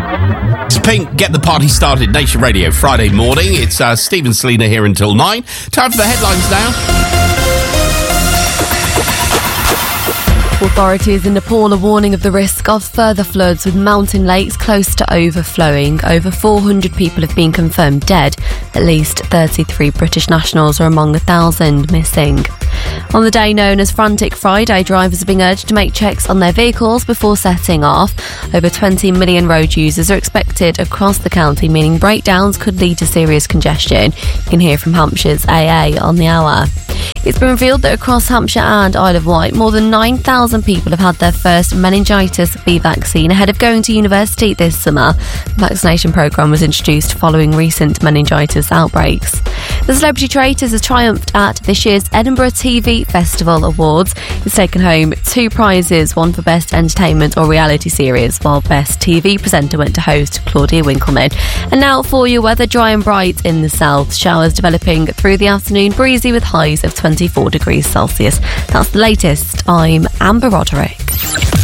It's Pink, Get the Party Started, Nation Radio, Friday morning. It's Stephen Selena here until 9. Time for the headlines now. Authorities in Nepal are warning of the risk of further floods, with mountain lakes close to overflowing. Over 400 people have been confirmed dead. At least 33 British nationals are among 1,000 missing. On the day known as Frantic Friday, drivers are being urged to make checks on their vehicles before setting off. Over 20 million road users are expected across the county, meaning breakdowns could lead to serious congestion. You can hear from Hampshire's AA on the hour. It's been revealed that across Hampshire and Isle of Wight, more than 9,000 people have had their first meningitis B vaccine ahead of going to university this summer. The vaccination programme was introduced following recent meningitis outbreaks. The Celebrity Traitors has triumphed at this year's Edinburgh TV Festival Awards. It's taken home 2 prizes, one for Best Entertainment or Reality Series, while Best TV Presenter went to host Claudia Winkleman. And now for your weather, dry and bright in the south. Showers developing through the afternoon, breezy with highs of 24 degrees Celsius. That's the latest. I'm Amber Roderick.